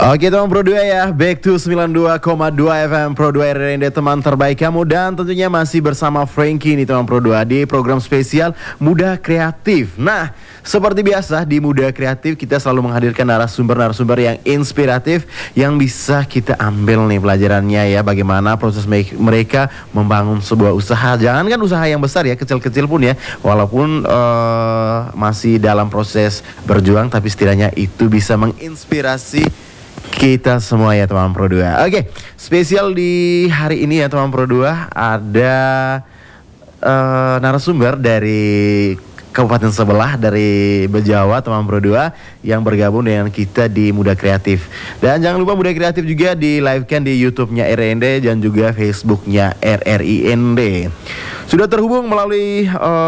Oke teman Pro 2 ya, back to 92,2 FM Pro 2 RRND, teman terbaik kamu. Dan tentunya masih bersama Frankie nih teman Pro 2 di program spesial Muda Kreatif. Nah, seperti biasa di Muda Kreatif kita selalu menghadirkan narasumber-narasumber yang inspiratif, yang bisa kita ambil nih pelajarannya ya, bagaimana proses mereka membangun sebuah usaha. Jangan kan usaha yang besar ya, kecil-kecil pun ya, walaupun masih dalam proses berjuang, tapi setidaknya itu bisa menginspirasi kita semua ya teman Pro 2. Oke, spesial di hari ini ya teman Pro 2, ada narasumber dari kabupaten sebelah, dari Bejawa teman Pro 2, yang bergabung dengan kita di Muda Kreatif. Dan jangan lupa Muda Kreatif juga di live-kan di YouTube-nya RRND dan juga Facebook-nya RRIND. Sudah terhubung melalui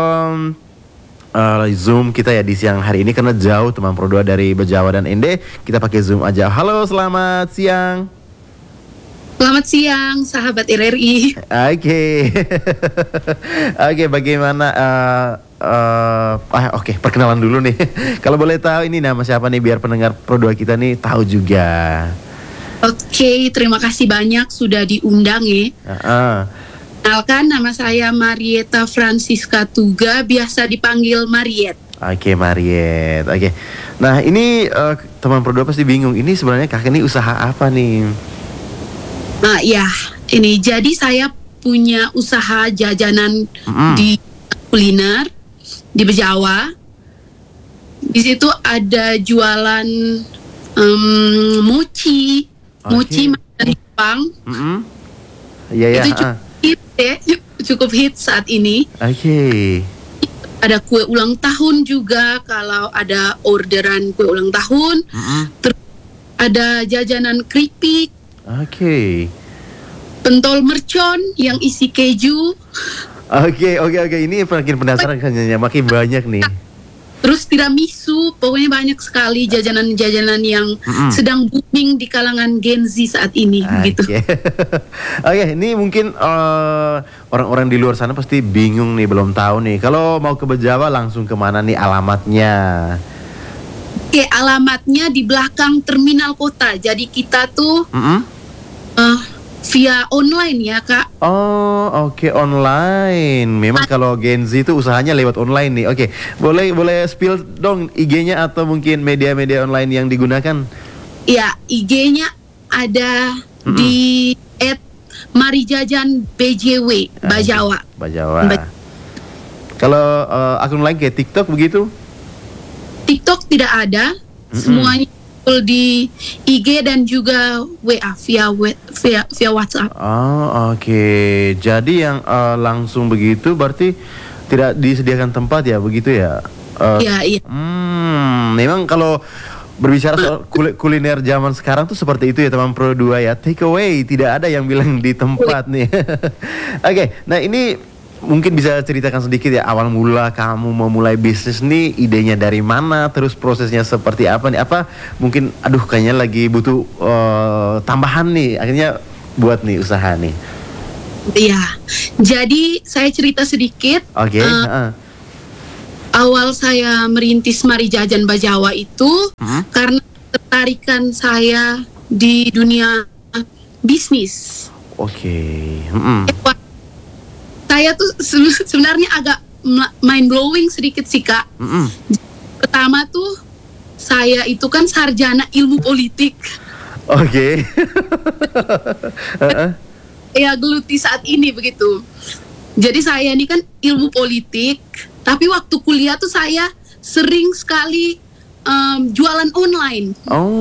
Zoom kita ya di siang hari ini, karena jauh teman Pro 2 dari Bejawa dan ND, kita pakai Zoom aja. Halo, selamat siang. Selamat siang, sahabat RRI. Oke. Oke, bagaimana? Oke, perkenalan dulu nih. Kalau boleh tahu ini nama siapa nih, biar pendengar Pro 2 kita nih tahu juga. Oke, terima kasih banyak sudah diundang ya. Kenalkan, nama saya Marieta Francisca Tuga, biasa dipanggil Mariet. Oke, Mariet. Oke. Nah, ini teman Pro 2 pasti bingung, ini sebenarnya kakak ini usaha apa nih? Nah, ya, ini jadi saya punya usaha jajanan di kuliner di Bejawa. Di situ ada jualan mochi, mochi makanan Jepang. Iya ya. Itu cukup hit saat ini. Oke. Ada kue ulang tahun juga, kalau ada orderan kue ulang tahun. Terus ada jajanan keripik. Oke. Pentol mercon yang isi keju. Oke. Ini makin penasaran kayaknya, makin banyak nih. Terus tiramisu, pokoknya banyak sekali jajanan-jajanan yang sedang booming di kalangan Gen Z saat ini, gitu. Oke, ini mungkin orang-orang di luar sana pasti bingung nih, belum tahu nih. Kalau mau ke Bejawa langsung kemana nih alamatnya? Oke, alamatnya di belakang terminal kota. Jadi kita tuh via online ya, Kak. Oh, oke, online. Memang kalau Gen Z itu usahanya lewat online nih. Oke, boleh spill dong IG-nya atau mungkin media-media online yang digunakan? Ya, IG-nya ada di @marijajanbjw Bajawa. Kalau akun lain kayak TikTok begitu? TikTok tidak ada. Semuanya di IG dan juga WA via WhatsApp. Oh, oke. Jadi yang langsung begitu berarti tidak disediakan tempat ya, begitu ya? Iya. Memang kalau berbicara soal kuliner zaman sekarang tuh seperti itu ya teman Pro 2 ya. Take away, tidak ada yang bilang di tempat nih. Oke, nah ini mungkin bisa ceritakan sedikit ya, awal mula kamu memulai bisnis nih, idenya dari mana, terus prosesnya seperti apa nih? Apa mungkin kayaknya lagi butuh tambahan nih, akhirnya buat nih usaha nih. Iya. Jadi saya cerita sedikit. Oke. Awal saya merintis Mari Jajan Bajawa itu karena ketertarikan saya di dunia bisnis. Oke. Saya tuh sebenarnya agak mind blowing sedikit sih, Kak. Pertama tuh saya itu kan sarjana ilmu politik. Oke. Ya, geluti saat ini begitu. Jadi saya ini kan ilmu politik, tapi waktu kuliah tuh saya sering sekali jualan online.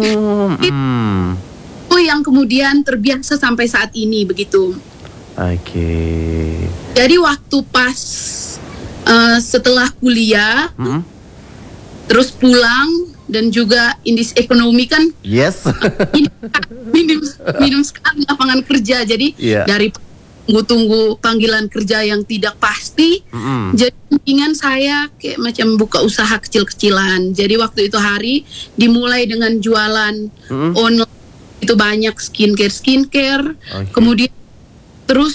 Itu yang kemudian terbiasa sampai saat ini begitu. Oke. Jadi waktu pas setelah kuliah, terus pulang dan juga indis ekonomi kan, yes, minim sekali lapangan kerja. Jadi dari tunggu panggilan kerja yang tidak pasti, jadi mendingan saya kayak macam buka usaha kecil-kecilan. Jadi waktu itu hari dimulai dengan jualan online, itu banyak skincare, kemudian terus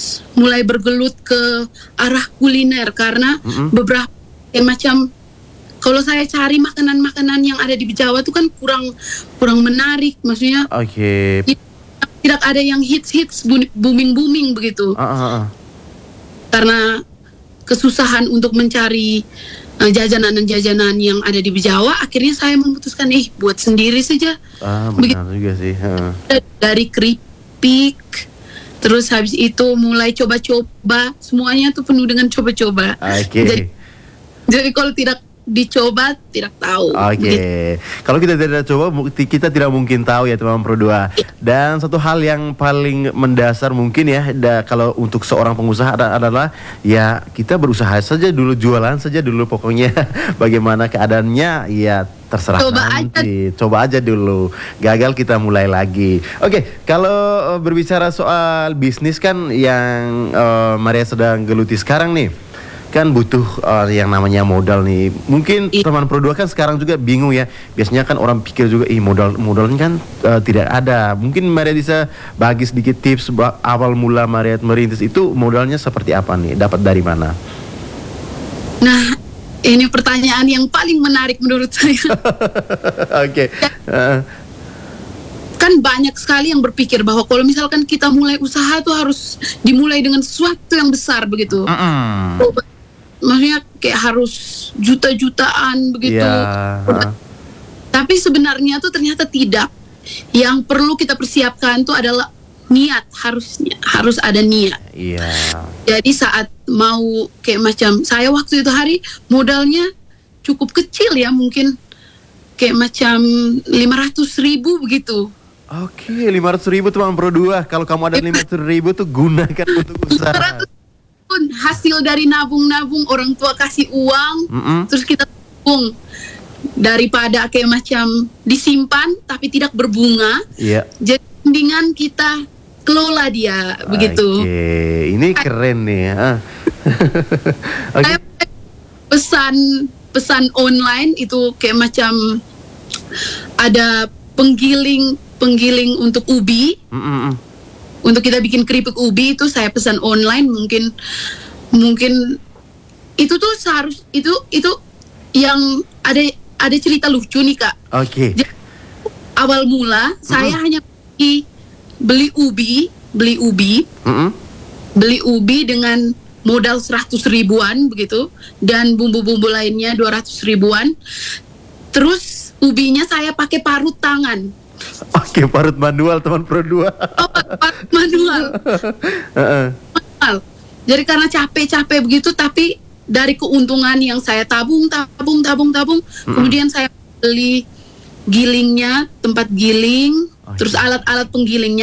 mulai bergelut ke arah kuliner karena beberapa macam kalau saya cari makanan-makanan yang ada di Jawa tuh kan kurang menarik, maksudnya. Oke. Tidak ada yang hits booming begitu. Karena kesusahan untuk mencari jajanan yang ada di Jawa, akhirnya saya memutuskan buat sendiri saja. Benar juga sih. Dari keripik, terus habis itu mulai coba-coba, semuanya tuh penuh dengan coba-coba. Jadi kalau tidak dicoba tidak tahu. Kalau kita tidak coba, kita tidak mungkin tahu ya teman-teman Pro 2. Dan satu hal yang paling mendasar mungkin ya, kalau untuk seorang pengusaha adalah ya kita berusaha saja dulu, jualan saja dulu, pokoknya bagaimana keadaannya ya terserah nanti. Coba aja dulu. Gagal kita mulai lagi. Kalau berbicara soal bisnis kan yang Maria sedang geluti sekarang nih, kan butuh yang namanya modal nih. Mungkin teman Pro 2 kan sekarang juga bingung ya. Biasanya kan orang pikir juga modalnya kan tidak ada. Mungkin Maria bisa bagi sedikit tips awal mula Maria merintis itu modalnya seperti apa nih? Dapat dari mana? Nah, ini pertanyaan yang paling menarik menurut saya. Kan banyak sekali yang berpikir bahwa kalau misalkan kita mulai usaha tuh harus dimulai dengan sesuatu yang besar begitu. Maksudnya kayak harus juta-jutaan begitu. Tapi sebenarnya tuh ternyata tidak. Yang perlu kita persiapkan tuh adalah niat, harus ada niat. Jadi saat mau kayak macam saya waktu itu modalnya cukup kecil ya, mungkin kayak macam 500.000 begitu. 500.000 teman Pro 2. Kalau kamu ada 500.000 tuh gunakan untuk usaha. Hasil dari nabung-nabung, orang tua kasih uang, terus kita tabung, daripada kayak macam disimpan tapi tidak berbunga. Jadi mendingan kita kelola dia begitu. Ini keren nih. Pesan online itu kayak macam ada penggiling untuk ubi. Untuk kita bikin keripik ubi itu saya pesan online, mungkin itu tuh itu yang ada cerita lucu nih Kak. Jadi, awal mula saya hanya beli ubi dengan modal 100 ribuan begitu, dan bumbu-bumbu lainnya 200 ribuan. Terus ubinya saya pakai parut tangan. Parut manual teman Pro 2. Parut manual. Jadi karena capek begitu, tapi dari keuntungan yang saya tabung, kemudian saya beli gilingnya, tempat giling, terus alat penggiling,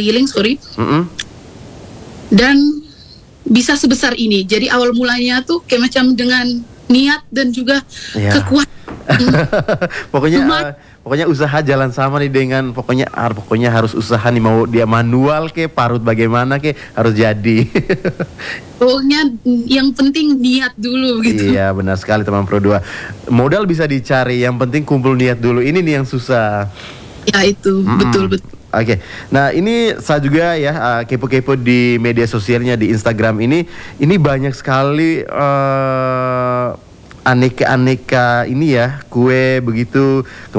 dan bisa sebesar ini. Jadi awal mulanya tuh kayak macam dengan niat dan juga kekuatan. Pokoknya usaha jalan sama nih dengan pokoknya harus usaha nih, mau dia manual parut bagaimana harus jadi. Pokoknya yang penting niat dulu gitu. Iya benar sekali teman Pro 2. Modal bisa dicari, yang penting kumpul niat dulu. Ini nih yang susah. Ya itu betul. Nah ini saya juga ya kepo-kepo di media sosialnya, di Instagram ini banyak sekali aneka ini ya, kue begitu.